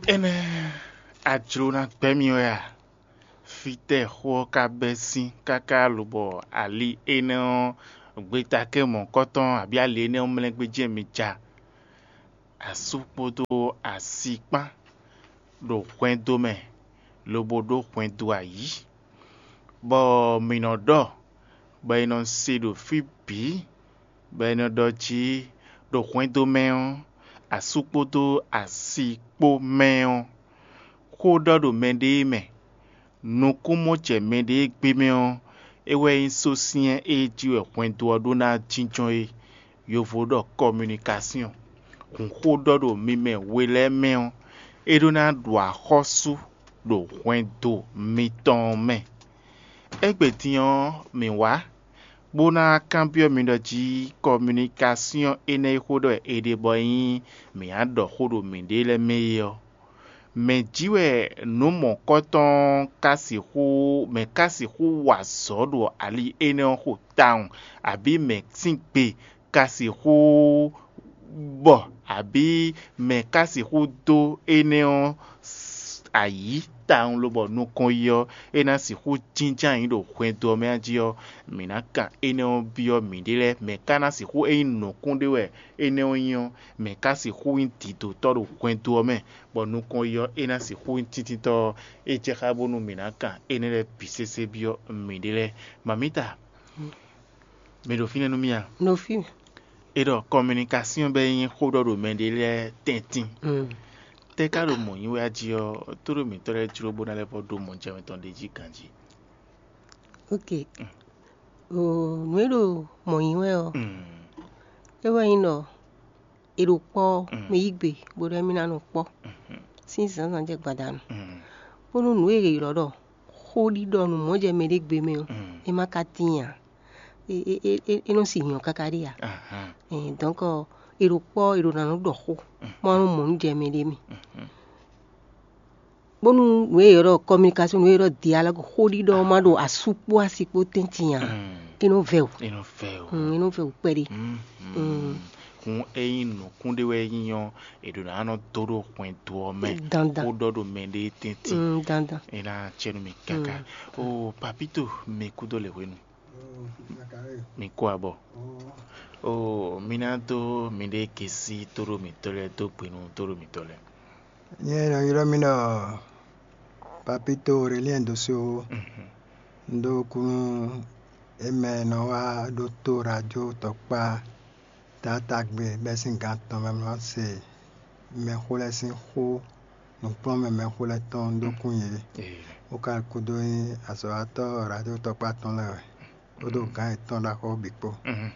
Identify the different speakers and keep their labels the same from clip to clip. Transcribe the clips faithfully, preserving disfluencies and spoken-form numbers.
Speaker 1: ene adzrona gbemio ya fite xɔ kabesi kaka lubo ali ene gbeta ke mo koton abi ali ene mlegbeje meja asukpodo asikpa do kwendo me lobo do kwendo ayi bo minodo ba ino sido fibi ba ino doji do kwendo me asukpodo asikpo me ko do mende me no kumo che mende gbe me ewe insosien eji kwendo do na jinjon e yovo do communication kun ko do mi me wele me edo na do ahosu do kwendo mi ton me egbetian mi wa bona cambio mi do ji communication ene hodo ede boyin mi ado hodo mi de le meyo me jiwe no mo koton kasi ho me kasi ho wa sodo ali ene ho town abi me tinpe kasi ho bo abi me kasi ho do ene ayi town lobo no kon yo ena si ho jinjan yin do kwento me ajio minaka ene bio midile me kana si ho e no kunde we ene onyo me kasi ho intito to do kwento me bo no kon yo ena si ho intito e je kabonu minaka ene le pisese bio midile mamita me do fine no mia
Speaker 2: no fi
Speaker 1: edo communication be yin ho do mendele tentin
Speaker 2: mm
Speaker 1: te karo mo yin we ajio toro mi tore juro bona le podo mo je me ton deji kanji
Speaker 2: okay o nwero mo yin we o
Speaker 1: mm
Speaker 2: ewe yin no ero po me igbe bore mi na no po since san je gbadanu bonu nu ere irodo holi donu mo je me de gbe mi o e ma ka tiyan e e e no si yan kakari ya
Speaker 1: aha
Speaker 2: eh donc ero po ero na no do ho mo run mo nje me de mi bonu nu ero communication nu ero dialogue holi do ma do asupo asipo tentiyan ino veo
Speaker 1: ino feo
Speaker 2: mm ino veo pere
Speaker 1: mm kun eyin no kunde we yin edo na no todo kwento me
Speaker 2: dandan
Speaker 1: o dodo mende tenti
Speaker 2: mm dandan
Speaker 1: ina chenu mi kaka o papito me kudo le wenu mi kwa bo o minato minde kesi toro mi tole to pinu toro mi tole
Speaker 3: Nye no yiro mino papito relien dosio ndo kun eme no wa doctor radio tokpa tata gbe besin gaton me no se me khole sin kho no pon me me khole ton ndo kun ye
Speaker 1: eh
Speaker 3: o ka kudo yin aso ato radio tokpa ton le o do gan ton da ko bipo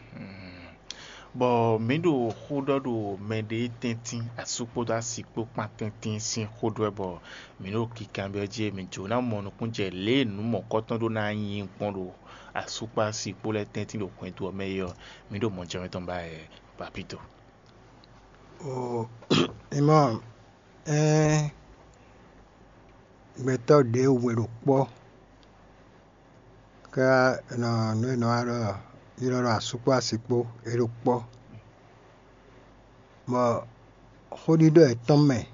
Speaker 1: bo mindo hodo do mende tentin asupo da sikpo pa tentin sin hodo bo mindo kikambe je mi jona mo no kunje le nu mo koton do na yin pon do asupa sikpo le tentin do kwento meyo mindo mo je ton ba e papito
Speaker 3: o imo eh beto de wero po ka no no no aro yiro ro asupo asipo ero po mo hodido eton me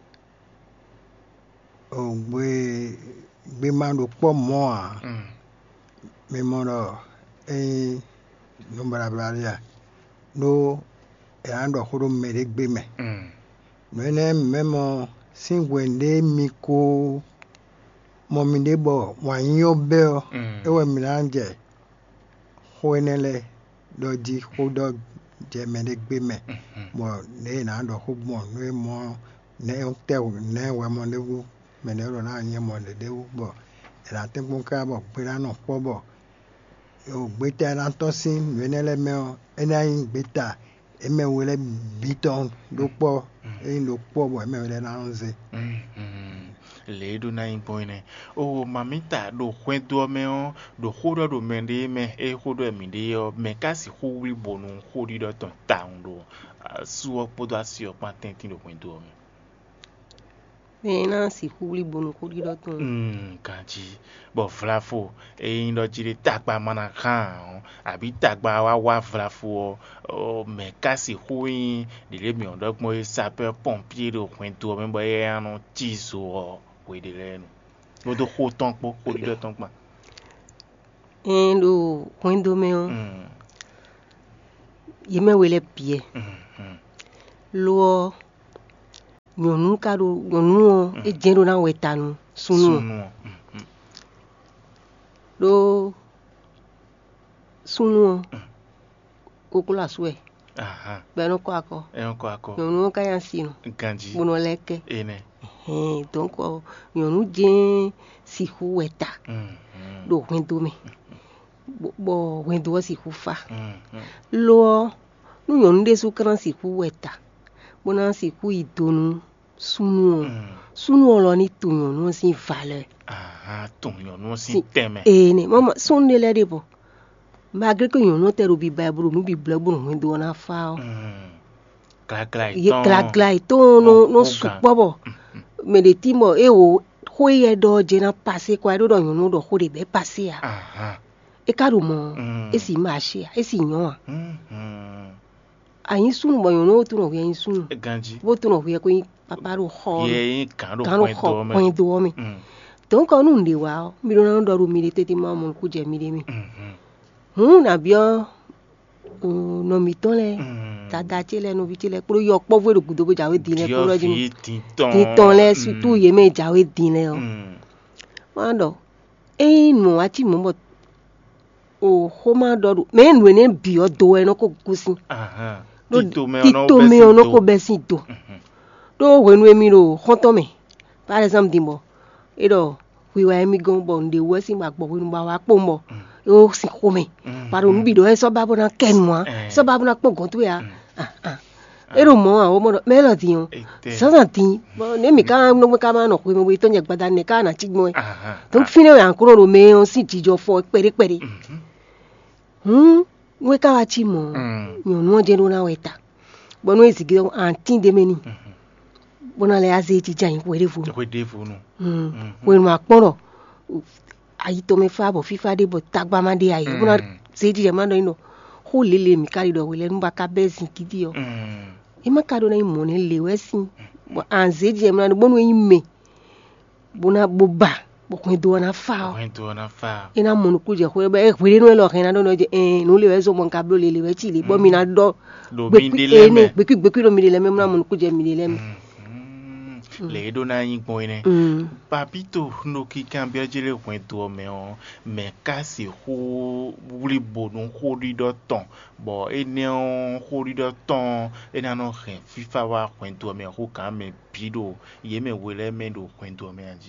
Speaker 3: o gbe gbe ma ro po mo a
Speaker 1: mm
Speaker 3: me mo ro e no bra bra ya no e ando horo me de gbe me
Speaker 1: mm
Speaker 3: no ene memo sin wende mi ko mo mi de bo wa yin obe o e we mi lanje ho enele do di ho do je me de gbe me mo ne na ando ho mo no mo ne o te ne we mo de wu me ne ro na yin mo de de wu bo e la te kun ka bo pe na no po bo o gbe ta na to sin me ne le me o e na yin gbe ta e me we le biton do po e lo po bo e me le na nze
Speaker 1: le do na impoine o mamita do kwento me o do hodo do mende me e hodo mi de yo me kasi ho wi bonu hodi do ton town do suo podo asio pa tentin do kwento me
Speaker 2: mais na si huli bonu ko di do ton
Speaker 1: mm kanji bo flafo e ndo jire tagba mana kan àbí tagba wa wa flafo o me kasi huin de le mi ondo mo sapeur pompier do kwento me bo e anu tiso o we de le no mo do ho ton po ko di do ton pa
Speaker 2: en do kwendo me o
Speaker 1: mm
Speaker 2: yeme wele pie
Speaker 1: mm
Speaker 2: lo nyonu ka do nyonu e jendo na wetanu sunu
Speaker 1: sunu
Speaker 2: do sunu kokula suwe
Speaker 1: aha
Speaker 2: beno ko ako
Speaker 1: e ko ako
Speaker 2: nyonu ka yan sinu
Speaker 1: kanji
Speaker 2: bono leke
Speaker 1: ene
Speaker 2: eh donc nyonu je si hu weta
Speaker 1: mm
Speaker 2: do kwendo me bo bo wendo si hu fa
Speaker 1: mm
Speaker 2: lo nu nyonu de su kran si hu weta bona si hu idonu sunu sunu olo ni tu nyonu si valeur
Speaker 1: aha ton yo no si teme
Speaker 2: eh ne mama sunde le de bo malgré que nyonu te ro bi bible nu bi blog nu wendo na fa o
Speaker 1: mm kla kla
Speaker 2: ye
Speaker 1: ton
Speaker 2: kla kla to no no
Speaker 1: Ogan.
Speaker 2: su bobo me de timo e wo ho ye do je na passer kwa do do nyonu do ho de be passer a
Speaker 1: aha
Speaker 2: e ka do mo
Speaker 1: Mm.
Speaker 2: e si ma she e si nyon a
Speaker 1: mm
Speaker 2: ayin sunu bo nyonu tu no yin sunu
Speaker 1: ganji
Speaker 2: bo tu no ye ko yin papa ro ho
Speaker 1: ye kan do
Speaker 2: kan ro
Speaker 1: point
Speaker 2: ho
Speaker 1: do me
Speaker 2: point do mi
Speaker 1: mm
Speaker 2: donc onu nde wa mi do na do ru mi de tete ma mo ku je mi de mi
Speaker 1: mm
Speaker 2: hun na bio no mi ton le
Speaker 1: mm
Speaker 2: dada tí lẹ́nu bí tí lẹ́ kúrò yọ pọ́ fún èrògùn tó bó jáwé dín lẹ́ kúrò jí mi
Speaker 1: tin
Speaker 2: dín tán lẹ́ surtout yé mẹ́ jáwé dín lẹ́ ọ.
Speaker 1: mm
Speaker 2: wọ́n á dọ̀ ẹ̀yìn nù àti mọ̀ bọ̀ ò hó má dọ̀ dọ̀ mẹ́ nù ẹ̀ ní bì ọ́ do ẹ̀ náà kò kú sí.
Speaker 1: aha
Speaker 2: Ló-
Speaker 1: tito me
Speaker 2: títò mẹ́ ọ náà kò bẹ́ sí do. tó wẹ̀ nu èmi rò họ́ntọ́ mẹ́ par exemple dì bọ̀ ẹ̀ dọ̀ wíwá ẹ̀mí gan bọ̀ ǹdè wẹ́ sí gbà gbọ̀ wínú bá wa pò mọ̀ ó sì kó mẹ́ pàrọ̀ níbi ìdọ̀ ẹ̀ sọ́ba bọ̀ náà kẹ́nu wa
Speaker 1: Eh.
Speaker 2: sọ́ba bọ̀ náà pọ̀ gan tó yà ero mo àwọn ọmọ melody yon
Speaker 1: ete
Speaker 2: sasa tin bo ne mi ka no mi ka ma no ko mi to nye gbada ne ka na chi mo
Speaker 1: aha
Speaker 2: to fine we ankuro ro me on si ti jo fo pere pere hm we ka wa chi mo
Speaker 1: mm
Speaker 2: mi no je no na weta bo no esigi antin de meni bo na le aze ti jan we re fu
Speaker 1: we de funu
Speaker 2: hm we ma poro ayi to me fa bo fifa de bo tagba ma de ayi bo na se ti je ma do ino ho lele mi kari do we le nba ka bezin kidi yo
Speaker 1: mm
Speaker 2: ima kado na imo ne lewe si bo anze je mna no bonu ime bona boba bo kun do na fa
Speaker 1: we do na fa
Speaker 2: ina mo ku je ko be e pere no lo kan na do no je eh no lewe so mo nka blo lewe ti le bo mi na do
Speaker 1: lo mi de le
Speaker 2: eh
Speaker 1: me
Speaker 2: ne gbe ki gbe ki lo mi de le me mna mo ku je mi de le me
Speaker 1: Mm. le do na yin pon ne
Speaker 2: mm
Speaker 1: papito no ki kan bi ajele kwen to me o me ka si ho wuli bo no ho ri do ton bo e ne on ho ri do ton e na no ren fifa wa kwen to me ho kan me bido ye me wele me do kwen to me anji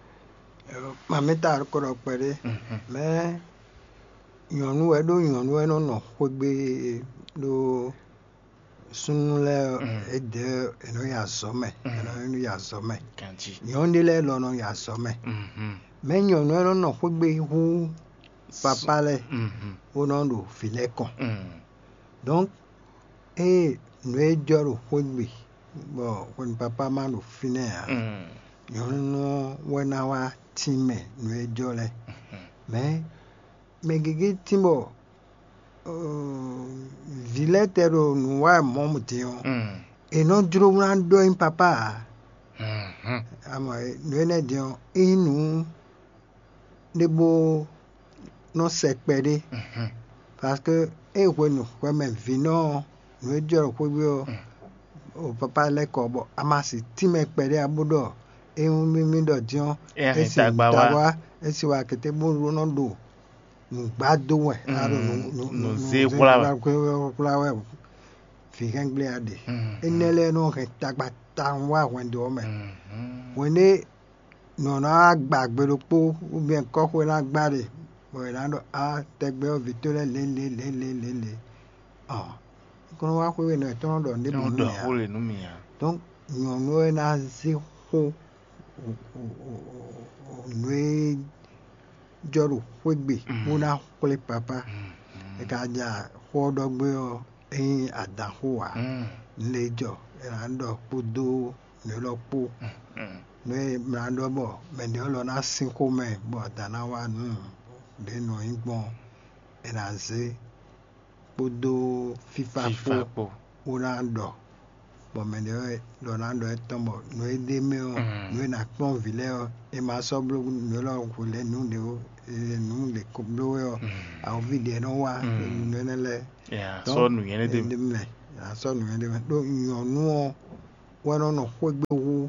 Speaker 3: mami ta ko ro pere
Speaker 1: mhm
Speaker 3: me yonu e do yonu e no no ko gbe do sunu le e de e no ya so me e no no ya so me
Speaker 1: kanji
Speaker 3: yonde le lo no ya so me
Speaker 1: mhm
Speaker 3: me yonu e no no ko gbe hu papa le
Speaker 1: mhm
Speaker 3: o no do file kon
Speaker 1: mhm
Speaker 3: donc e no e joro ko gbe bo when papa ma no fine a
Speaker 1: mhm
Speaker 3: yonu no wena wa time no e jole me me gege timbo uh, viletero no wa mom tion
Speaker 1: mhm
Speaker 3: e no duro wan do in papa
Speaker 1: mhm
Speaker 3: ama no ne dion inu debo no sekpede
Speaker 1: mhm
Speaker 3: parce que e wenu kwa me vino no e joro ko bi o o papa le ko bo amasi time pede abudo e un mi mi do dion
Speaker 1: e a tagba wa
Speaker 3: tawa e si wa kete bo ro do nu gbado we aro nu
Speaker 1: no ze kula wa
Speaker 3: kula we fi gangle ade
Speaker 1: mhm
Speaker 3: enele no ke tagba tan wa wendo me
Speaker 1: mhm
Speaker 3: woni no na gbagbe lo po u bi nko ko na gbare mo ra do a tegbe o vitole le le le le le le ah ko wa ko we no to do ndi mo
Speaker 1: no do
Speaker 3: mi
Speaker 1: ho le nu mi ya
Speaker 3: donc no no na zi ho no e joro wegbe mo na kole papa e ka ja ho do gbe o eyin adaho wa
Speaker 1: mhm
Speaker 3: lejo e ra ndo podo ne lo po ne mrando bo me de lo na cinco me bo dana wa nu de no ingbon e na ze podo fifa po orando bo me de lo na do etombo no e de me o no na pon vile o e ma so blo no lo ko le nu de o nu le ko blo o a video no wa no ne le
Speaker 1: ya so nu yen de
Speaker 3: me ya so nu yen de do yo nu wa no no ko gbe wo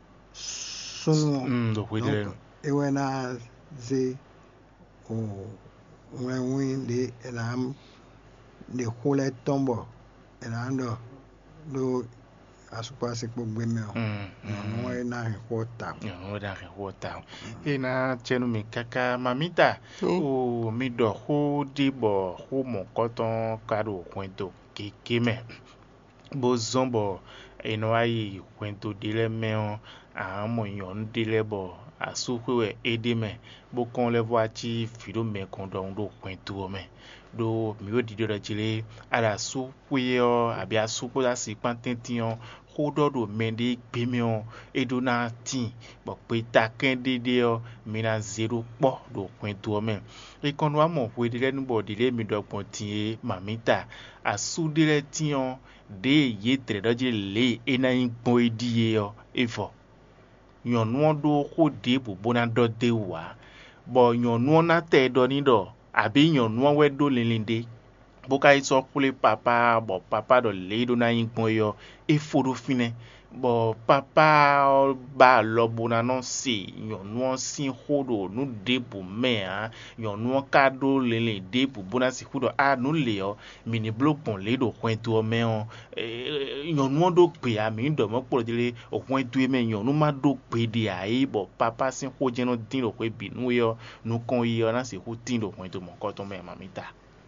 Speaker 3: sunu
Speaker 1: mm do we de
Speaker 3: e we na ze o when we de elam de kole tombo elando do asupa se po gbe me o no we na ko ta
Speaker 1: no da ko ta e na chenu mi kaka mamita o mi do ho di bo ho mo koton karo kwento keke me bo zombo e no ayi kwento dile me o a mo yon dile bo asukwe edeme bo kon le voiti fido me kon don do kwento me do mi o di do jile ala supwe o abi asupo la si pantention hododo mende gbemion edona tin bo pe ta kendede o mi na zero po do kwento me e kon wa mo we dire nu bo dire mi do pontin mamita asudire tion de ye tre do jile e na inpon edie o efo yonu do ko de bubu na do de wa bo yonu na te do ni do abi yonu we do lelinde bo kai so kule papa bo papa do le do na inpon yo e fodo fine bo papa ba lo bona no si yonu si hodo nu de bu me a yonu ka do lele de bu bona si hodo a nu le o mini block pon le do kwento me o yonu do pe a mi do mo po dile o kwento me yonu ma do pe de ai bo papa si ho je no din lo pe binu yo nu kon yo na si ho tin lo kwento mo ko to me mamita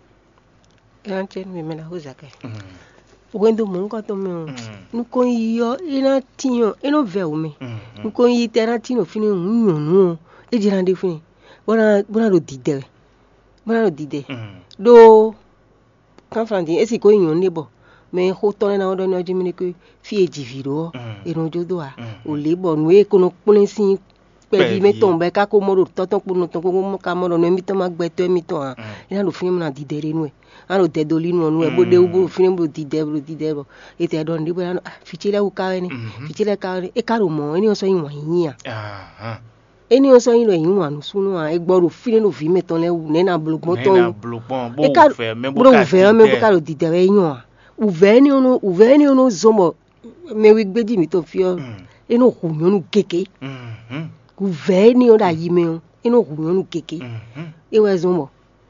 Speaker 2: yanchen mi mena huzake wendo mungo to me nu kon yo ina tinyo ino veume nu kon yi tera tino fini nyonu e jirande fini bona bona do dide bona do dide do kan frandi esi ko yon nebo me ho to na odo no jimi ko fi ejiviro e no jodo a o le bo nu e kono polensin pe mi ton be ka ko mo do toton pono ton ko mo ka mo do no mi to ma gbe to mi to a ina do fini na dide re nu e ano dedoli no nu e bo de ubo fini bo dide bo dide bo e te don dibo ano fichile u ka ni fichile ka e ka ro mo eni o so yin wa yin a ah eni o so yin lo yin wa nu sunu a e gboro fini no fi meton le u ne na blogbon ton
Speaker 1: na blogbon bo fe me bo ka
Speaker 2: fe me bo ka ro dide re yin a u ve ni ono u ve ni ono zomo me wi gbeji mi to fi o eno ku yonu keke mhm u ve ni o da yi me o eno ku yonu keke mhm e we zomo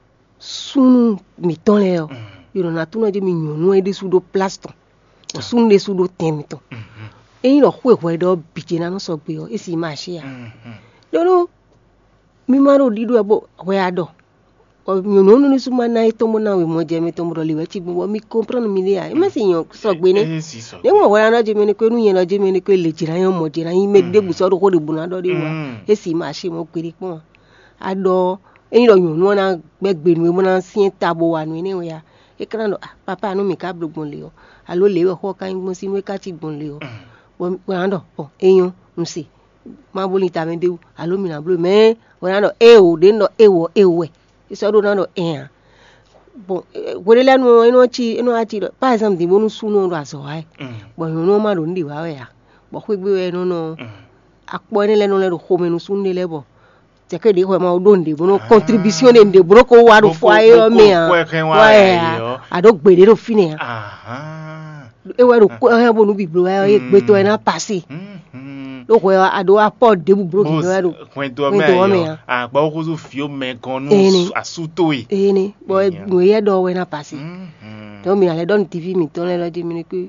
Speaker 2: sunu mi ton le o yoro na tuno je mi nyonu e de sudo plaston o sunu de sudo temito e yin lo hwe hwe do bije na no so gbe o e si ma se ya lolo mi ma ro didu abo we ado o nyonu no ni suma na ito mo na we mo je mi to mo ro le we ti gbo mi comprendre mi le a e ma se yan so gbe ni de mo we na je mi ni ko nu yen lo je mi ni ko le jira yan mo jira yin me de bu so ro ko de bu na do de wa e si ma se mo pere pon ado eni lo yonu na gbegbe nu mo na sin tabo wa nu ni we ya e kan no papa nu mi ka blogbon le o alo le we ho kan gbon sinu e ka ti gbon le o bo ando o eyan nse ma boli ta me de alo mi na blo me we ando e o de no e wo e we so do na no e bon we le nu eno chi eno ati par exemple di bonu sunu ro aso ai bo yonu ma ro ndi wa we ya bo kwe gbe we no no apo ni le no le ro ho me nu sunu le bo te ke de ho ma odo nde bono contribution nde bono ko wa ro fo aye o me a wa ya ado gbere ro fini a aha e wa ro ko he bonu bi bro e gbe to e na pass lo ko ado apport de bu bro ki wa ro
Speaker 1: kwento me a gba ko so fi o me kan no asuto e
Speaker 2: e ni bo no ye do we na pass to mi ale don tv mi to le lo di mi ni ko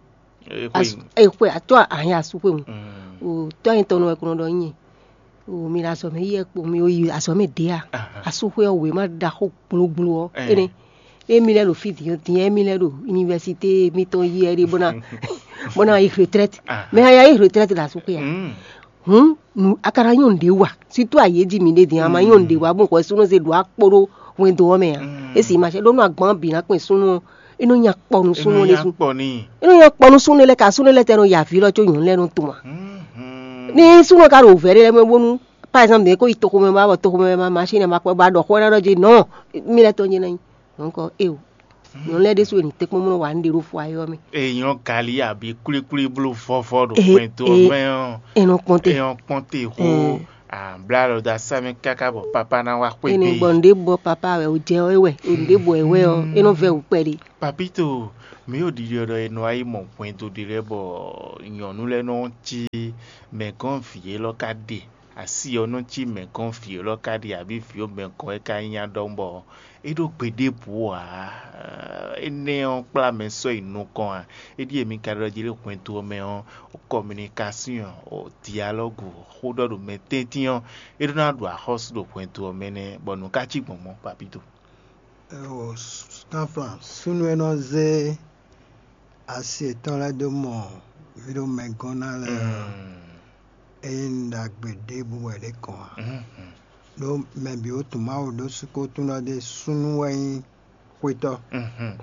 Speaker 2: e ko ato ayan asupe mu o to ayin to no e ko do yin o mi la so me ye po mi o yi aso me de a asuhwe o we ma da ho gbulogbulo ene e mi le lo fit yo ti e mi le lo université mi to yi eri bona bona yi retraite me ya yi retraite la suhwe ya hm nu akara yon de wa situ aye ji mi de di ama yon de wa bon ko sunu se do aporo wen do me ya e si ma se do nu agbon bi na pin sunu inu nya po nu sunu le sunu inu nya po nu sunu le ka sunu le te no ya fi lo cho yon le nu to ma ni suno ka ro vere me bonu par exemple de ko itoko me ba to me ma machine ma ko ba do ko na do je non mi le to nyin donc e o non le de so ni tek mo mo wa ndi ru fo ayo mi
Speaker 1: èèyàn kàlí àbí kúlíkúlí blu fọ́fọ́ do pento me
Speaker 2: e no ponte
Speaker 1: èèyàn ponte ko ah blalo da sami kaka bo papa na wa pe
Speaker 2: eni gbonde bo papa we o je ewe onde bo ewe o eno ve o peri
Speaker 1: papito mi ò di ọ̀dọ̀ ẹnu ayé mọ̀ pento dire bo yanu le no ti me kon fie lokade asi ono ti me kon fie lokade àbí fio me kon e ka yan don bo edo gbede bu a ene on pla me so inu kan e di emi ka roje le pento me on communication o dialogue o do do me tetian e do na do a host do pento me ne bonu ka chi gbon mo papito
Speaker 3: o sta France sunu eno ze asi etan la de mo video me gona le en da gbede bu we le kan do me bi o tuma o do suko tuna de sunu wen kwito
Speaker 1: mhm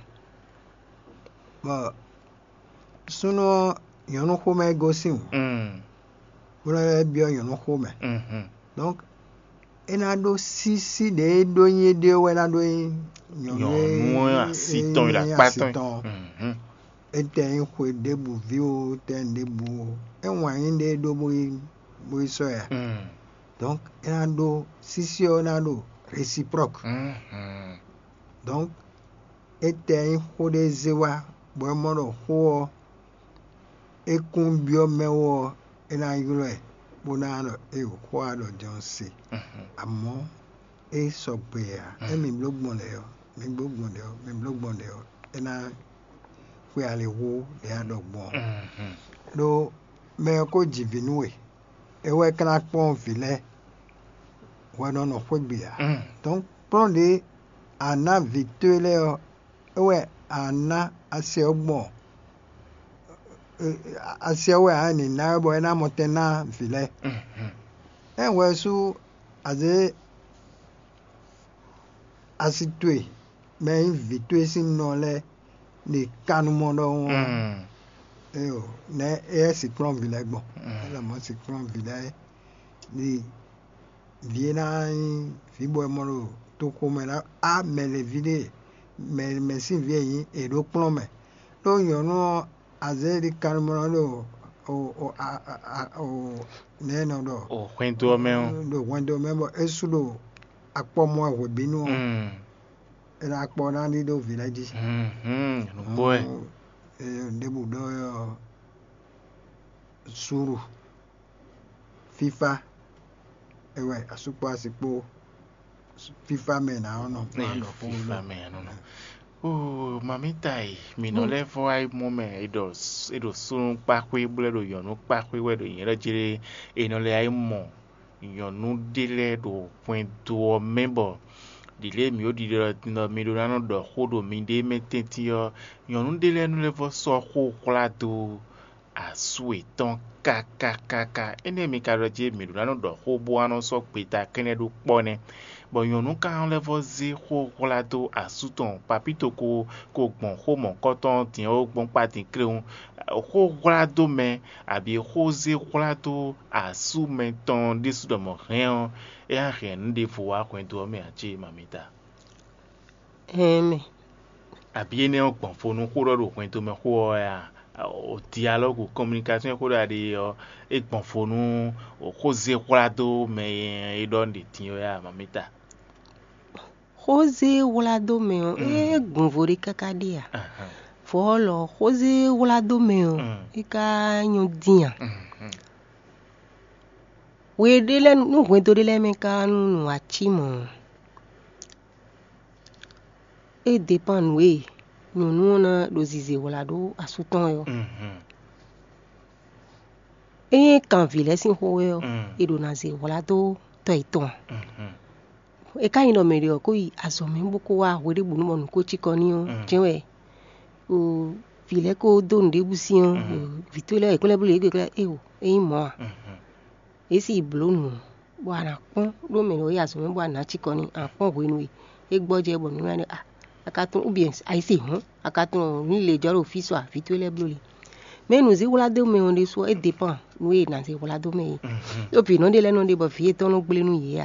Speaker 3: ba sunu yonu ko me go sin
Speaker 1: mm
Speaker 3: bura bi o yonu ko me
Speaker 1: mhm
Speaker 3: donc ena do sisi de do yin de we na do yin
Speaker 1: yonu asitan ila patan mhm
Speaker 3: ete yin ko de bu vi o ten de bu enwa yin de do bo bo so ya
Speaker 1: mm
Speaker 3: donc ena do sisi o na do réciproque
Speaker 1: mhm
Speaker 3: donc ete yin ko de zewa bo mo do ho ekun bi o mewo ena yuro e bo na no e ko ado jonse àmọ́ e sọ pé à ẹ̀mí ló gbọ̀n lẹ̀ ọ́ mi ló gbọ̀n lẹ̀ ọ́ mi ló gbọ̀n lẹ̀ ọ́ ẹ̀ náà pé a lè wo lè àdọ̀gbọ̀n ló mẹ́ẹ̀ kó jìbì núwè ewé kíná pọ́n filẹ̀ wọ́n náà nọ̀ pé gbìyà tó ń pọ́n lé àná vìtó lẹ̀ ọ́ ewé àná àṣẹ ọgbọ̀n àṣẹ ewé àná náà bọ̀ ẹ̀ náà mọ̀ tẹ́ náà filẹ̀ ẹ̀ wẹ̀ sùn àti asitue mais invitue sin no le ni kanu mo do won e o ne e si kron village bon la mo si kron village ni viena fi boy mo ro to ko me la a me le vide me me si vie e do kron me do yon no azeri kanu mo do o o a o ne no do
Speaker 1: o kwento me o
Speaker 3: do kwento me bo esu do akpo mo we binu
Speaker 1: mm
Speaker 3: era akpo na ni do village
Speaker 1: mhm no boy
Speaker 3: e de bu do suru fifa ewe asupo asipo fifa me na ono
Speaker 1: no fifa me no no oh mamita yi mi no le fo ai mo me edo edo sun pa kwe bule do yonu pa kwe we do yin re jire e no le ai mo yonu dele do point do member dile mi o dile no mi do na do hodo mi de metenti yo yonu dele no le fo so ko kla do asue ton kaka kaka ene mi ka roje mi do na do ho bo ano so peta kene do pone bon yonu ka on le fo zi ho kla do asuton papito ko ko gbon ho mon koton tin o gbon pa tin kreun ho kla do me abi ho zi kla do asu men ton disu do mo rien e a rien de fo wa kwento me achi mamita
Speaker 2: eme
Speaker 1: abi ene o gbon fo nu ko ro kwento me ho ya o dialogue communication ko da de o e gbon fo nu o ko zi kla do me e don de tin ya mamita
Speaker 2: Jose Wolado meo e gunvori kakadia folo Jose Wolado meo ika nyudia we dele nu kwento dele me ka nu achimo e depend we nu nu na dozize Wolado asuton yo e kan vile sin ho yo e do na ze Wolado to iton e ka yin lo mere ko yi azomi buku wa wori bunu mo ko chikoni o jewe o vile ko don de busi o vitole e kole bule e e o e mo e si blonu bo ana pon lo mere o ya azomi bo ana chikoni apon bo inu e gboje bo ni ah akatun ubi ai si hun akatun ni le joro office wa vitole blole mais nous y voilà de mais on est soit et dépend nous et dans ces voilà de mais et puis non de là non de ba fie ton nous blé nous y a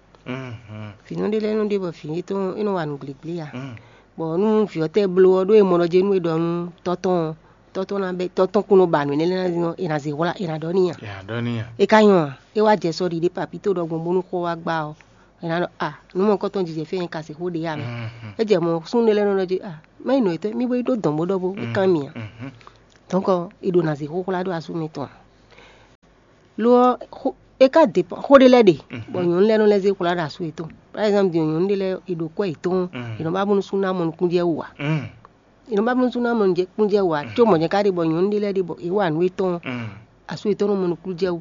Speaker 2: fi non de là non de ba fie ton ino wa nous blé blé ya bon nous fi te blo do e mo no je nous e don toton toton na be toton kuno ba nous ne na no e na ze voilà e na donia
Speaker 1: ya donia
Speaker 2: e kayon e wa je so di de papito do gbon nu ko wa gba o e na ah nous mon koton je fe en ka se ho de ya e je mo sun de là non je ah mais no ete mi bo do don bo do bo e kan mi donc il doit nazi ko la do assumer ton lo e ka dépend ko de le de bon yon le no le ze ko la da su eton par exemple yon de le ido ko eton ino ba bunu suna mon kun je wa ino ba bunu suna mon je kun je wa to mo je ka de bon yon de le de bo e wa nu eton asu eton mon kun je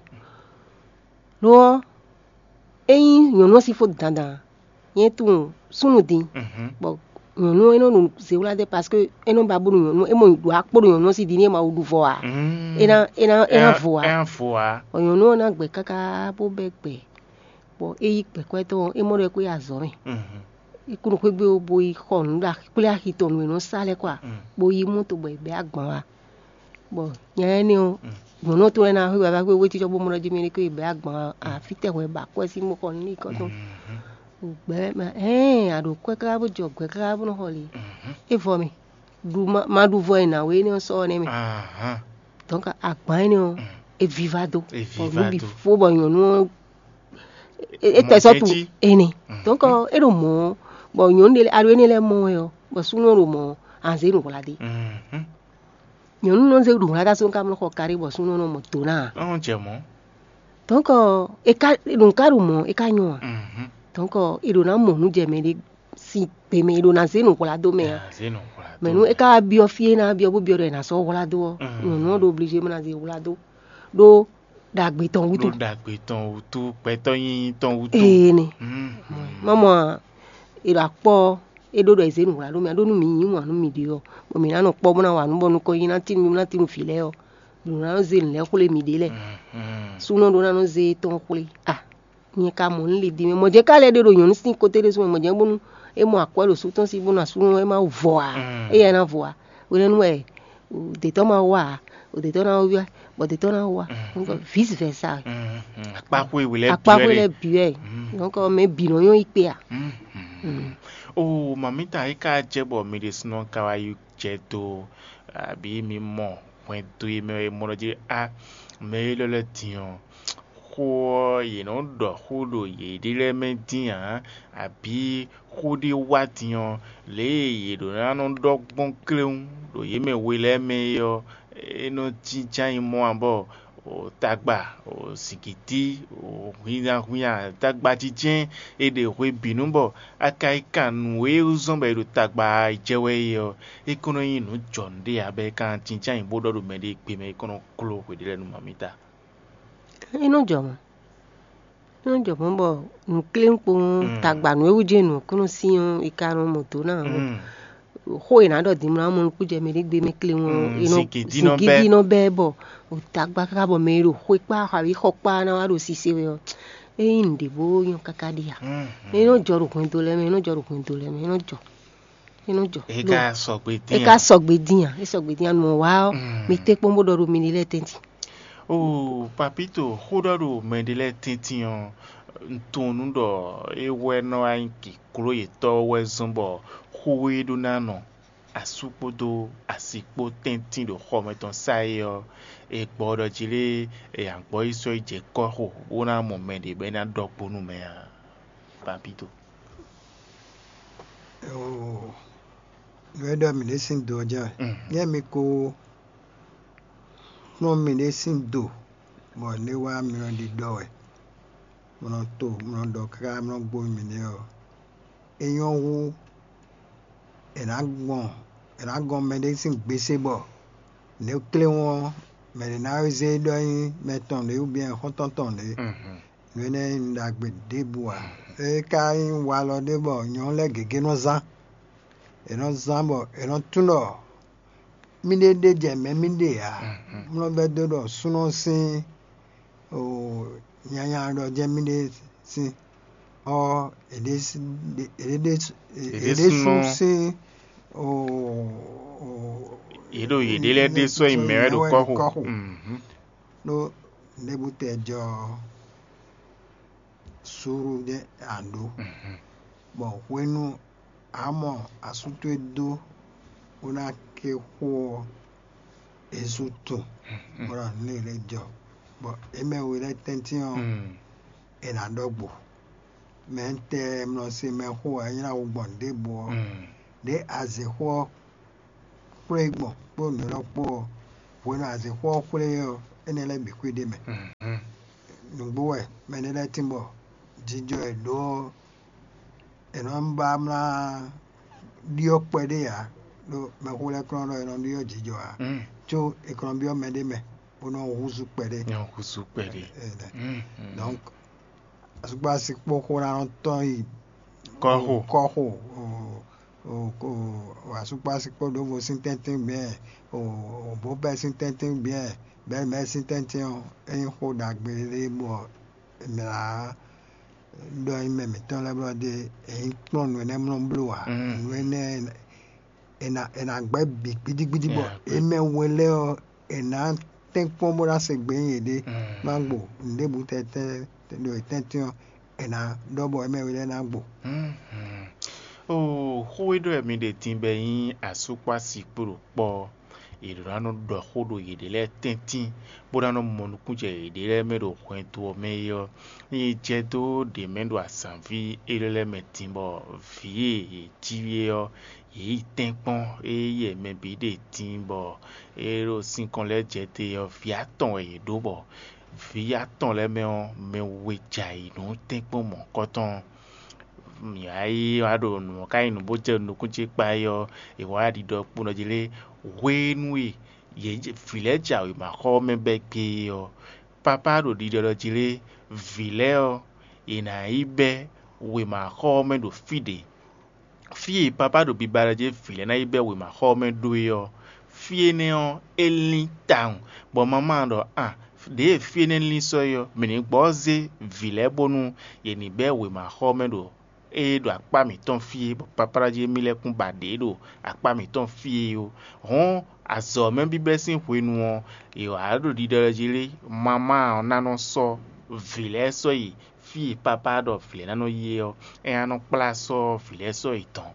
Speaker 2: lo e yon no si fo dandan yen tu sunu din bon non non non c'est là parce que et non babu non et mon doit pour non si dîner ma ou du voir et na et na et na voir
Speaker 1: un fois
Speaker 2: on non na gbe kaka bo be gbe bo e yi pe ko to e mo re ko ya zo mi e kunu ko gbe o bo yi ko nda ko ya hito no no sale kwa bo yi mu to bo e be agbon wa bo yan ni o mo no to na ho ba ko we ti jo bo mo ro jimi ni ko e be agbon a fi te we ba ko si mo ko ni ko to gbe ma eh ado ko ka bo jo gbe ka bo no holi e for me du ma du vo na we ni so ni mi aha donc agban ni o e vivado o bi fo bo yon no e te so tu eni donc e do mo bo yon de ari ni le mo yo bo su no ro mo an ze ru la de mhm yon no ze ru la da so kam no ko kari bo su no no mo to na
Speaker 1: on je mo
Speaker 2: donc e ka dun karu mo e ka nyon mhm donc il do na mo nu je me si pe me do na se nu kola do me mais nous e ka bio fie na bio bo bio re na so kola do nous non do obligé me na ze kola do do dagbe ton wutu
Speaker 1: do dagbe ton wutu pe ton yin ton wutu
Speaker 2: eh ni mama il a po e do do ze nu kola do me do nu mi yin wa nu mi di o mo mi na no po mo na wa nu bo nu ko yin na tin mi na tin file o do na ze le ko le mi de le suno do na no ze ton ko le ah ni ka mo nle di me mo je ka le de ro yon sin côté de so mo je bonu e mo akwa lo so ton si bonu asu e ma voa e ya na voa we nu e de to ma wa o de to na wa bo de to na wa donc vice versa
Speaker 1: pa ko e we le bi
Speaker 2: pa ko le bi e donc me bi no yon ipe a
Speaker 1: o mamita e ka je bo mi de sno ka wa yu je to abi mi mo point to e me mo je a me le le tion ko you know do hudo ye dire mentia abi hudi wation le ye do na no do bon kleun do ye me we le me yo eno chicha imo abo o tagba o sikiti o huya huya tagba chichen e de we binumbo akai kan we uzon be do tagba jewe yo ikono yin no jonde abe kan chicha imo do do me de pe me ikono klo we dire no mamita
Speaker 2: ino jomo ino jomo bo nklen po tagba no ewu je no kuno si yon ikaro moto na ho ina do dimra mo ku je me gbe me klen won ino sigidi no be bo o tagba ka bo me ro ho pa ha wi ho pa na wa ro si se we o e inde bo yon kakadia ino joro kun to le me ino joro kun to le me ino jo ino jo
Speaker 1: e ka so gbe dian
Speaker 2: e ka so gbe dian e so gbe dian mo wa mi te po mo do ro mi ni le tenti.
Speaker 1: Oh, papito, hodaro mendele tintion tonu do e we no anki kuro ye to we zombo huwe do nano asupodo asipo tentin do ho meton sayo e gbodo jile e agbo iso ije ko ho wona mo mende be na dopo nu me papito.
Speaker 3: Oh, we do mi lesin do ja ye mi ko no mi lesin do mo le wa mi ron di do e mo no to mo no do ka mo gbo mi ni o eyan wo e na gbon e na gon medicine gbese bo le kle won me na ze do yin meton le bien kontonton le le ne ndagbe debuwa e ka yin wa lo debo yan le gege no zan e no zan bo e no tuno mi de de je me mi de ya mo be do do suno sin o yanya do je mi de sin o e de e de e de su sin o o
Speaker 1: Yedo yedele de so imere do kohu. Mhm.
Speaker 3: No nebute jo suru de ando.
Speaker 1: Mhm.
Speaker 3: Bon, wenu amo asutu edo una ke ho ezutu. Ora nile jo. Bon, eme wile tention
Speaker 1: Mm.
Speaker 3: en adogbo. Mente mno se me ho ayina ugbon de bo.
Speaker 1: Mm.
Speaker 3: De aze ho kwegbo. Bo mi lopo. Wenu aze ho kweo enele bi kwede me.
Speaker 1: Mhm.
Speaker 3: Nugbowe menele timbo. Jijo edo eno mba mna dio pwede ya do me hule krono eno dio jijo ya
Speaker 1: Mm.
Speaker 3: cho ekonombio mede me ono huzu pwede
Speaker 1: Nyo kusu pede. Mm.
Speaker 3: donc asugba sikpo hora no ton yi
Speaker 1: Kohu.
Speaker 3: kohu o o asugba sikpo do vo sintentin bien o bo be sintentin bien be me sintentin en ho dagbere bo mera do ime mi ton la bro de en ton no ne mno bloa no ne ena ena gbe bi gidigidi bo eme wele o ena ten pomo la se gbe yede magbo ndebu tete do tention ena dobo eme wele na gbo.
Speaker 1: Mhm. Oh, hoedo emi de timbe yin asukwa sikpuru po irano do hodo yedele tentin bodano monukunje yedele medo kwento meyo ni jedo de mendo asanvi elele metimbo vie tivio yi tenpon eye mebi de timbo ero sinkon le jete yo fiaton e dobo fiaton le me on me weja inu tenpon mo koton mi ayi ado no kai no boje no kunche pa yo e wa di do puno jile wenwe ye vileja we ma ko me be pe yo papa do di do jile vileo ina ibe we ma ko me do fide fie papa do bibara je vile na ibe we ma ko me do yo fie ne on elin town bo mama do ah de fie ne lin so yo mini gboze vile bonu ye ni be we ma ko me do e do akpa mi ton fie papa je mi lekun bade do akpa mi ton fie o hon azo men bi besin hwenu o e wa do di dere jile mama onano so vile so yi fie papa do vile nano ye o e ano kpla so vile so iton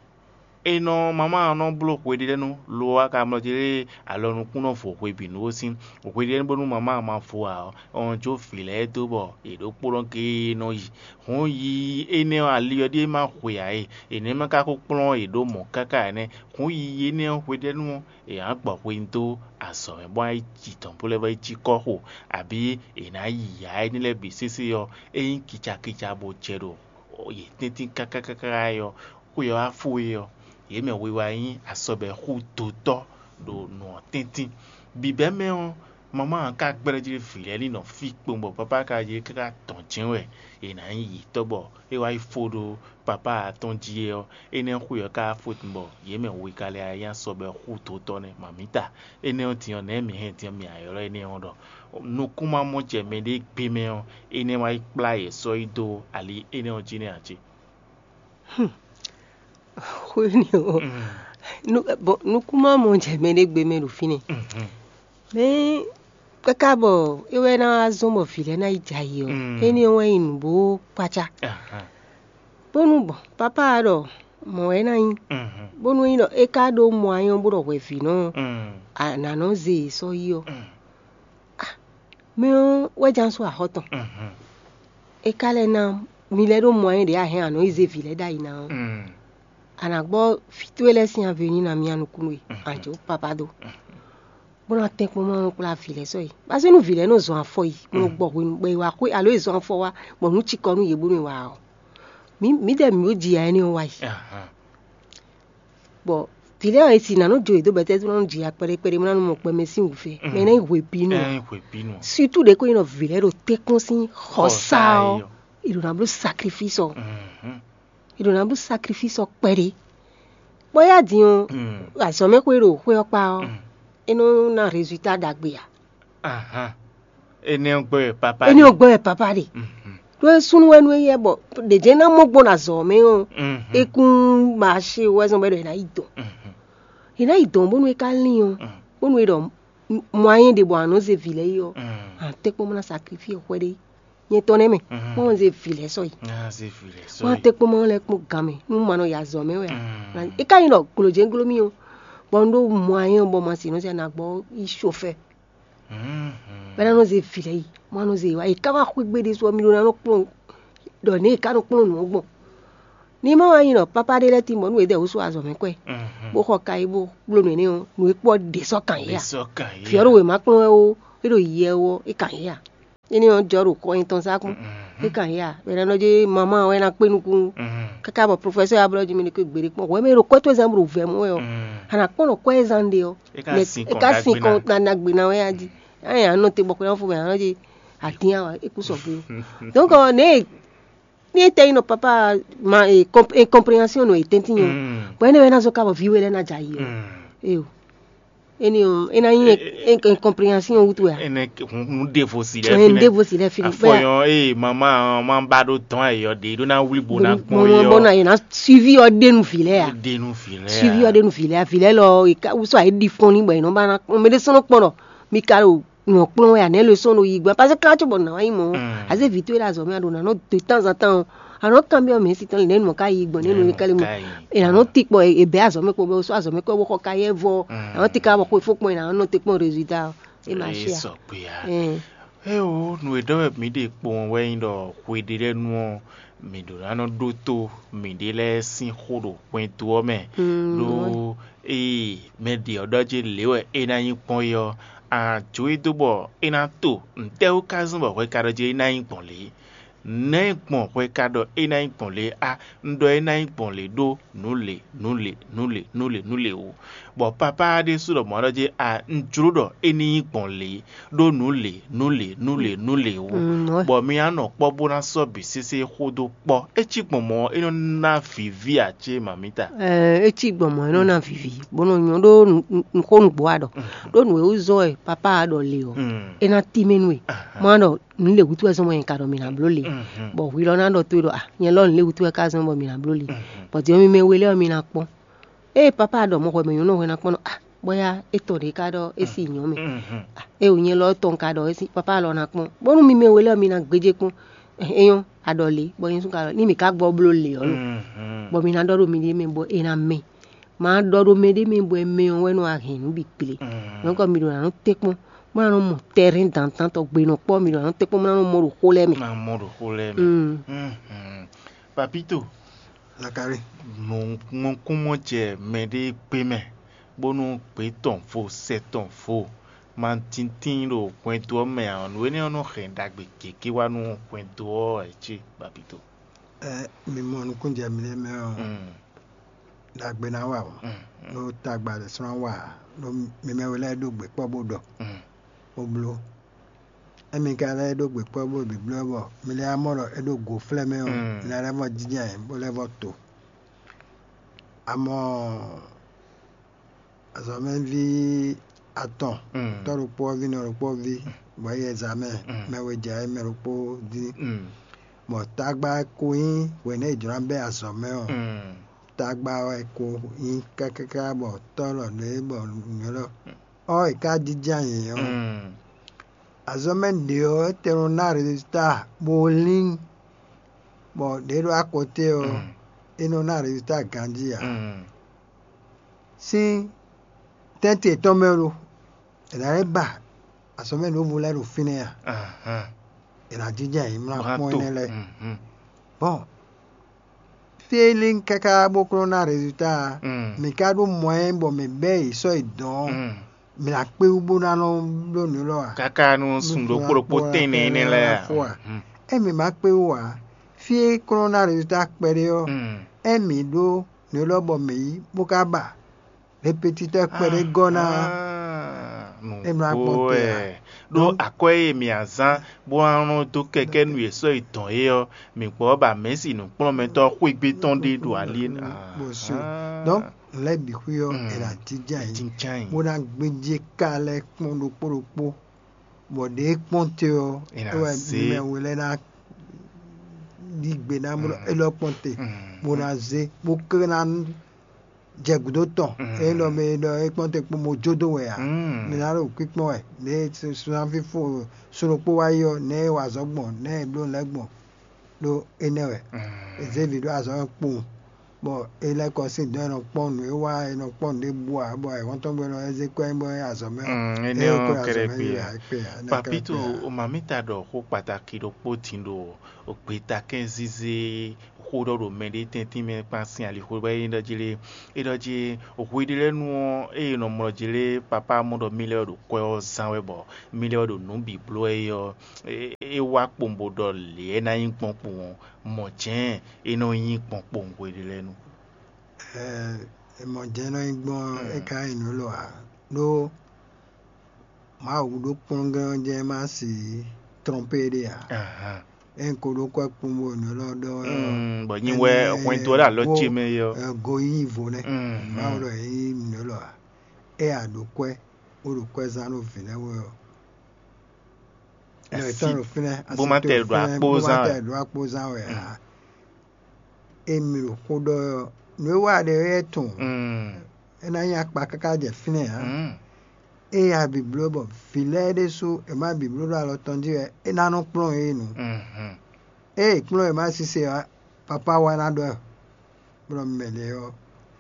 Speaker 1: eno mama no block we de no lo aka mo jere alonu kuno fo we bi no sin we de bonu mama ma fo a on jo file to bo e do polon ke no yi hon yi ene ali ode ma hwe ai ene ma ka ko polon e do mo kaka ne hon yi ene we de no e an gbo we nto aso e bo ai ji ton pole ba ji ko ho abi e na yi ai ni le bi sisi yo e kicha kicha bo chero o ye tintin kaka kaka yo ku yo afu yo yeme wewa yin asobe hu toto do no tintin bibe me on mama ka gbereje file ni no fi pombo papa ka je ka ton jinwe e na yi tobo e wa ifodo papa ton jie o ene hu yo ka football yeme we kale ayan sobe hu toto ne mamita ene on ti on na mi he ti mi ayoro ene on do no kuma mo je me de gbe me on ene wa play so ido ali ene on jine achi
Speaker 2: Junio. Nu bo nu kuma mo je me de gbe me ru fini.
Speaker 1: Mhm.
Speaker 2: Me kaka bo ewe na azomo file na ijayi o. Eni we inu bo pacha.
Speaker 1: Aha.
Speaker 2: Bonu bo papa ro mo e na yin.
Speaker 1: Mhm.
Speaker 2: Bonu yin e ka do mo ayan bo ro we fi no.
Speaker 1: Mm.
Speaker 2: Ana no ze so yi o.
Speaker 1: Mm.
Speaker 2: Ah. Me we jan so ahoton.
Speaker 1: Mhm.
Speaker 2: E kale na mi le do mo ayan de ahen ano ize file da ina.
Speaker 1: Mm.
Speaker 2: Ana gbo fitwele si aveni na mi anu kunwe ajo papa do bona tek mo mo kula file so yi ba se nu file no zo afo yi mo gbo we pe wa ko alo zo afo wa mo nu chi konu ye bonu wa o mi mi de mi o ji ya ni o wa yi
Speaker 1: Aha.
Speaker 2: bo file o esi na no jo edo bete tu no ji apere pere mo na mo pe me sin ufe me na iwe binu
Speaker 1: Eh, we binu.
Speaker 2: surtout de ko ino file ro tekun si hosa o iru na blo sacrifice o
Speaker 1: Mhm.
Speaker 2: ìrònà bú sacrifice ọpẹrẹ bóyá diun
Speaker 1: Mm.
Speaker 2: àsọmẹpẹrẹ òkú ọpa ọ
Speaker 1: Mm.
Speaker 2: inú náà resultat dàgbéyà
Speaker 1: Aha. Ene ogbe papa.
Speaker 2: ẹni ọgbọ ẹ papa rẹ
Speaker 1: Mhm.
Speaker 2: do sunu wenu ye bo de je na mo gbo na zo me o
Speaker 1: Mhm.
Speaker 2: ekun ma se we zo be do na ito
Speaker 1: Mhm.
Speaker 2: ina ito bo nu ka lin o bo nu do moyen de bo anu se vile yo
Speaker 1: Mhm.
Speaker 2: an te ko mo na sacrifice ko de ye to ne me
Speaker 1: Mhm.
Speaker 2: mo se vile so yi
Speaker 1: Ah, c'est filé.
Speaker 2: mo te ko mo le ko game nu ma no ya zo me we
Speaker 1: Mhm.
Speaker 2: e ka yin do kulo je ngulo mi o bo ndo moyen bo ma si no se na gbo i chauffeur
Speaker 1: Mhm.
Speaker 2: bena no ze vile yi mo no ze wa e ka ba ku gbe de so mi lo na no pon do ne ka no pon no gbo ni ma wa yin no papa de le ti mo nu e de o so azo me ko e
Speaker 1: Mhm.
Speaker 2: bo ko ka ibo blo no ni o nu e po de so kan ya
Speaker 1: Bisoka ya.
Speaker 2: fi oro we ma pon o e do ye wo e kan ya ni o joro ko yin ton sa kun
Speaker 1: Mhm.
Speaker 2: e kan ya bena no je mama we na pe nu kun
Speaker 1: Mhm.
Speaker 2: kaka bo professeur abro ji mi ni ko gbere pon we me ro ko to exam ro ve mo o
Speaker 1: Mhm.
Speaker 2: ana pon ko exam de o
Speaker 1: E ka sin
Speaker 2: e ka sin
Speaker 1: kon
Speaker 2: kon na gbe na we aji ayan no te bo ko fo be na je atiyan wa e ku so pe donc on est ni te ino papa ma e comp e compréhension no e tentinho
Speaker 1: Mhm.
Speaker 2: bo ene we na zo ka bo viwe le na jai o
Speaker 1: Mhm.
Speaker 2: eu eni o ena yin e compréhension wutu ya
Speaker 1: Ene un defo si le
Speaker 2: en
Speaker 1: fine.
Speaker 2: devo si le fini
Speaker 1: Afoyon eh mama man ba do ton e yo de do na wuli bona pon
Speaker 2: mo
Speaker 1: yo.
Speaker 2: mo na ina suivi o de nu file ya
Speaker 1: De nu filé.
Speaker 2: suivi o de nu file ya file lo e ka uso ai di fon ni bo ino ba na o me de sono pono mi ka o no pon ya ne le sono igba parce que clacho bon na wa imo aze vitu la zo mi adona no de temps en temps ano cambio me si ton le mo ka igbo nenu ni kale mo e na no tipo e be azo me ko be so azo me ko ko ka ye vo ano tika mo ko fo pon na no te pon resultat e ma share
Speaker 1: so pe ya.
Speaker 2: eh
Speaker 1: Eh o nu e do mi de pon we ndo kwe de le nu mi do na no do to mi de le sin khodo pon to me do eh me de odo je lewe e na yin pon yo a joe do bo e na to nte o kazun bo we ka do je na yin pon le na pon we ka do e na yin pon le a ndo e na yin pon le do nu le nu le nu le nu le nu le o bo papa de su do mo do je a njuru do e ni pon le do nu le nu le nu le nu le o bo mi ano po bona so bi sisi khodo po e chi pon mo e no na fi vi a che mamita
Speaker 2: eh e chi gbo mo no na vivi bono nyon do nko nu gbo ado do nu e uzo e papa ado le o e na ti menu e mo no ni le wutu e so mo en ka do mi na blo le bo wi lo na do to do ah yen lo le wutu e ka so mo mi na blo le but yo mi me wele o mi na pon e papa ado mo ko me yo no we na pon ah boya e to de ka do e si yan mi e o yen lo to ka do e si papa lo na pon bonu mi me wele o mi na gbeje kun eyan adole bo yin sun ka ni mi ka gbo blo le o bo mi na do mi de me bo e na me ma do me de me bo e me o we no a hin bi pele no ko mi do na no te pon mo na no mo terrain d'entente to gbe no po mi do na no te pon mo na no mo ro ko le mi
Speaker 1: na mo ro ko le mi mhm papito
Speaker 3: la carré
Speaker 1: mon mon comment je me de pe me bonu pe ton fo se ton fo man tintin ro kwento me an we ni ono khen dagbe keke wa nu kwento e chi papito
Speaker 3: eh mi mo nu kunje mi le me o
Speaker 1: mm
Speaker 3: dagbe na wa o no tagba le so wa no mi me wele do gbe po bodo
Speaker 1: mm
Speaker 3: o blo emi ka le do gbe po bo bi blo bo mi le amoro e do go fle me o na le mo jijan e bo le bo to amo azo me vi aton to ro po vi no ro po vi bo ye examen me we ja me ro po di mo tagba ko yin we ne ijuran be azo me o tagba wa ko yin kakaka bo to lo le bo ngelo o e ka jijan yin o azo me de o te ro na resultat bowling bo de ro akote o ino na resultat ganji ya si tente to mero ela eba azo me no vula ro fine ya
Speaker 1: aha
Speaker 3: ela jijan yin ma pon ele
Speaker 1: mhm
Speaker 3: bon feeling kaka bokro na resultat mi ka do moyen bo me be so idon mi la pe ubo na no lo ni lo a
Speaker 1: kaka nu sun do poropo tene ne le
Speaker 3: e mi ma pe wa fie corona resultat pere o e mi do ni lo bo mi bo ka ba répétiteur pere gona
Speaker 1: e mi apote do akoye mi azan bo arun to keke nu eso itan e o mi po ba Messi nu pon me to ku igbe ton de do ali
Speaker 3: bo so donc le bi ku yo e la tijan mo na gbeje kale pon do poropo bo de pon te o e wa mi me wele na digbe na mo elo ponte mo na ze mo kre na jegudo ton e lo me lo e ponte po mo jodo we ya mi na ro pipon e ne so na fi fo so po wa yo ne wa zogbon ne blo legbon lo enewe ze video azo po bo e le ko si do no pon e wa e no pon de bua bo e won ton gbe no e ze ko e mo azo me
Speaker 1: e o kere pe papito o mamita do ko pataki do potindo o pe ta kenzize ko do do me de tenti me pansin ali ko be ndo jile e do je o ko ile nu e no mo jile papa mo do mile do ko san we bo mile do nu bi blo e yo e wa pombo do le na yin ponpon mo jen e no yin ponpon ko ile nu
Speaker 3: eh mo jen no igbon e ka inu lo a no ma o do pongan je ma si tromper de a
Speaker 1: aha
Speaker 3: en ko do ko pombo no lo do
Speaker 1: mm bo yin we okun to la lo chi me yo
Speaker 3: go yin vo ne ma o do e no lo a e a do kwe o do kwe za no fine wo no e ton fine
Speaker 1: bo ma te do apoza
Speaker 3: te do apoza we a e mi ro ko do no wa de e ton
Speaker 1: mm
Speaker 3: e na yan pa kaka je fine ha
Speaker 1: mm
Speaker 3: e ya bi blobo file de so e ma bi blobo lo ton di e na no plon e nu
Speaker 1: mhm
Speaker 3: e plon e ma si se papa wa na do bro mele yo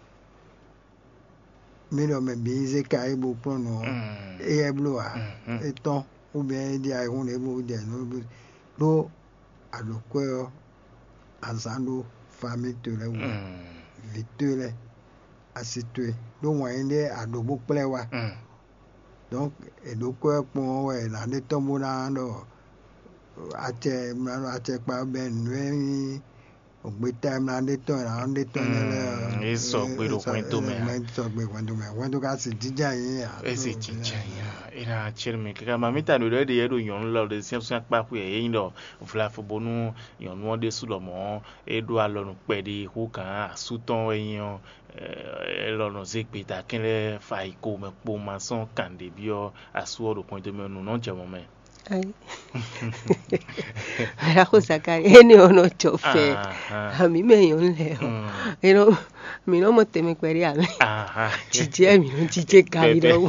Speaker 3: mi lo me bi ze ka e bo plon no e e blo a e ton ou bien di a on e bo de no do adokwe azando famille to le wo vitele asitwe do won inde adogbo pele wa donc edokwe pon we na de tombo na no ate na ate pa ben we ogbe time na de ton na de ton le
Speaker 1: eso gbe do kwento me
Speaker 3: me so gbe kwento me kwento ka si jija yin ya
Speaker 1: e si jija yin ina cherme ka mamita no de ye do yon lo de siam siam pa ku ye yin do fla fo bonu yon no de su lo mo e do alo no pe de ku kan asuton yin e lo no ze pe ta kin le fa iko me po ma son kan de bio asu do kwento me no no je mo me
Speaker 2: ai ya ko sakari eni ono chofe a mi me yon le eno mi no mo teme kweri a mi
Speaker 1: aha
Speaker 2: tije mi no tije kai do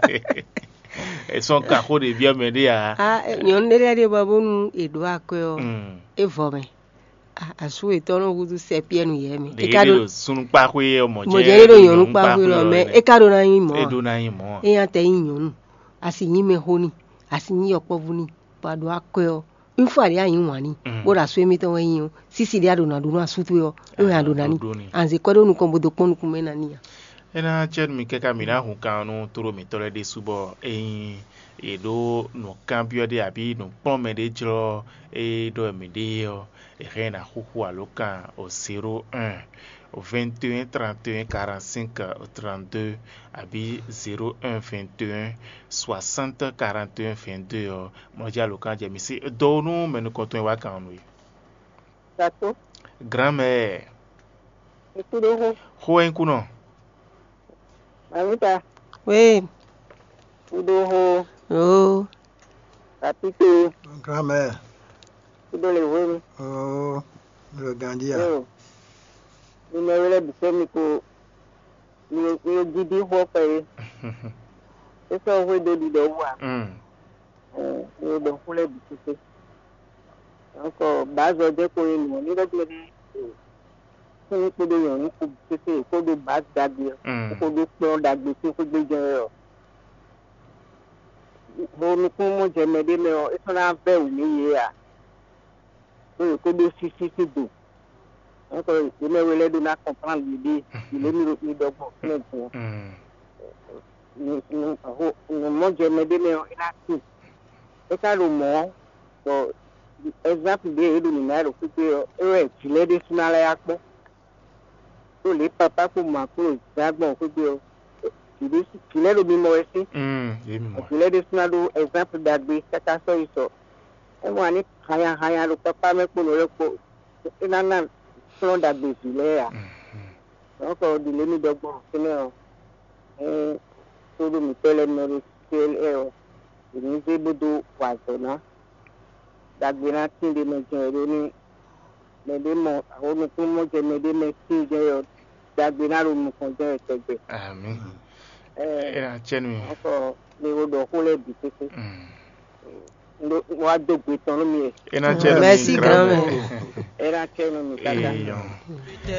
Speaker 1: e son ka ko de bien me dia
Speaker 2: ah yon de de babonu edo akyo e vome asu e tono gudu se pienu ye mi
Speaker 1: e ka do sunu pa ko e mo je
Speaker 2: mo je do yon pa ko lo me e ka do na yin mo
Speaker 1: e do na yin mo
Speaker 2: e yan te yin yon asi yin me honi asi yin opo vuni pado akyo info ari ayin wani bo ra so emi ton yin sisi dia do na do na sutu yo e yan do na ni anze ko do nu ko bodo ponu ku me na ni
Speaker 1: ena chen mi keka mina hu kanu toro mi tore de subo e e do no cambio de abi no pome de jro e do mi dio e rena huhu aloka au zéro un au vingt et un trente et un quarante-cinq au trente-deux abi zéro un vingt et un soixante quarante et un vingt-deux mo ja loka je mi si do no me no konton wa kanu
Speaker 4: Tato
Speaker 1: grand-mère
Speaker 4: ikudo
Speaker 1: ho en kuno
Speaker 4: mamita
Speaker 2: we
Speaker 4: udo ho
Speaker 2: oh
Speaker 4: papito
Speaker 3: grand-mère
Speaker 4: udo le wemi
Speaker 3: oh le gandia
Speaker 4: oh ni me wele bi se mi ko ni ni gidi ho pe eso ho do di do wa
Speaker 1: mm
Speaker 4: eh ni do hule bi se encore bazo de ko ni ni do ni ni ko do yo ni ko se se ko do baz dagbe ko do pon dagbe ko ko gbe je mo mi ko mo je me de me o eso na be wu ni ye a o ko do si si si do encore ni me wele do na comprendre l'idée il est mi mi do ko ni ko ni ni ho mo je me de me o ina si e ka lo mo so exemple de edu ni na ro pe e ti le de sunala ya po o le papa ko ma ko jagbon ko gbe o ìdí ìlẹ́ ló bímọ ẹ sí. ìlẹ́ dé sínú àdó example dàgbé kẹta sọ ìsọ ẹ wà ní hayahaya ló pápá mẹ́pọ̀ lórí pọ̀ ìnáná sọ́nà dàgbé ìlẹ́ yà. wọ́n kọ́ ìdílé mi dọ́gbọ̀n sílẹ̀ ọ̀ ẹ tó lómi tẹ́lẹ̀ mẹ́rin sílẹ̀ ọ̀ ìní ṣe gbọdọ̀ wà jọ̀nà dàgbé náà tí ń dé mẹ́jọ ẹ̀rọ ní mede mo àwọn tó mo jẹ mede me ti jẹ yo dagbe na ro mu kan jẹ tegbe
Speaker 1: Amen.
Speaker 4: eh
Speaker 1: Era chenu.
Speaker 4: so le wo do ko le bi tete
Speaker 1: Mm.
Speaker 4: ndo wa dogbe tan mi
Speaker 1: Era chenu.
Speaker 2: Merci grand.
Speaker 4: era chenu mi kata
Speaker 1: Eh,